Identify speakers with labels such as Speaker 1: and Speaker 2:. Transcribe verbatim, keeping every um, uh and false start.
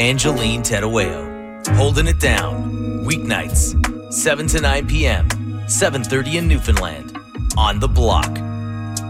Speaker 1: Angeline Terueo. Holding it down. Weeknights, seven to nine p.m., seven thirty in Newfoundland. On the Block.